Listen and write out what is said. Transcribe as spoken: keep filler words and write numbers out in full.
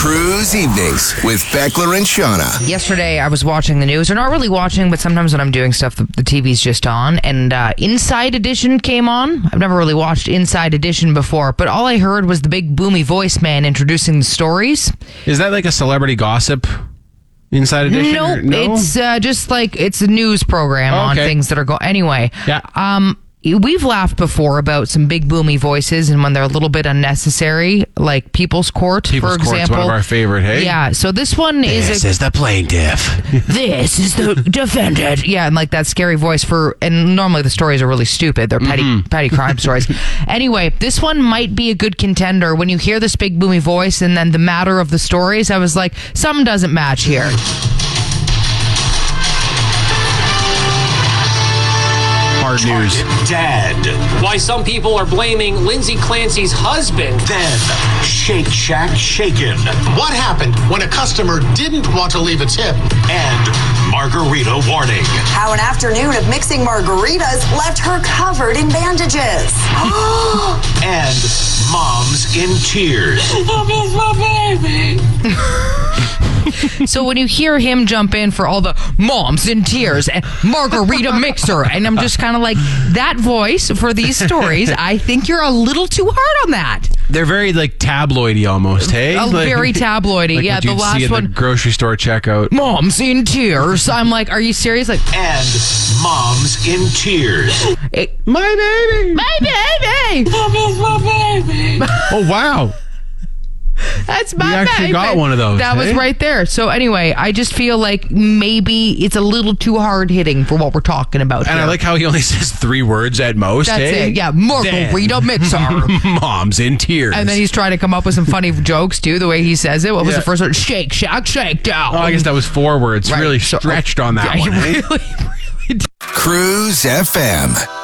Cruise Evenings with Beckler and Shauna. Yesterday, I was watching the news, or not really watching, but sometimes when I'm doing stuff, the, the T V's just on, and uh, Inside Edition came on. I've never really watched Inside Edition before, but all I heard was the big boomy voice man introducing the stories. Is that like a celebrity gossip Inside Edition? Nope, No, it's uh, just like, it's a news program Oh, on okay. things that are going... Anyway, Yeah. um... We've laughed before about some big boomy voices and when they're a little bit unnecessary, like People's Court, People's for Court's example. one of our favorite, hey? Yeah, so this one is... This a, is the plaintiff. this is the defendant. Yeah, and like that scary voice for... And normally the stories are really stupid. They're petty, Mm-hmm. petty crime stories. Anyway, this one might be a good contender. When you hear this big boomy voice and then the matter of the stories, I was like, something doesn't match here. Hard news. Dad. Why some people are blaming Lindsay Clancy's husband. Then Shake Shack Shaken. What happened when a customer didn't want to leave a tip? And Margarita Warning. How an afternoon of mixing margaritas left her covered in bandages. And Moms in Tears. So when you hear him jump in for all the moms in tears and margarita mixer, and I'm just kind of like, that voice for these stories, I think you're a little too hard on that. They're very like tabloidy almost, hey? A Like- very tabloidy. like Yeah, what the you'd see last at one. the grocery store checkout. Moms in tears. I'm like, are you serious? Like, And Moms in Tears. it, My baby! my baby. Oh, wow. That's my You actually baby. got one of those, That was hey? right there. So anyway, I just feel like maybe it's a little too hard hitting for what we're talking about And here. I like how he only says three words at most, That's hey? it. Yeah, margarita mixer. Mom's in tears. And then he's trying to come up with some funny jokes too, the way he says it. What was Yeah. the first one? Shake, shack, shake down. Oh, I guess that was four words. Right, Really so- stretched on that Yeah, one, you hey? really, really Cruise F M.